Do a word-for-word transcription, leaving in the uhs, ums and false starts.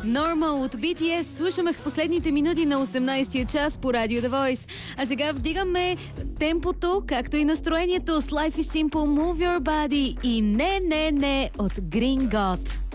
Normal от би ти ес слушаме в последните минути на осемнайсетия час по радио The Voice. А сега вдигаме темпото, както и настроението с Life is Simple, Move Your Body и Не, не, не от Green God.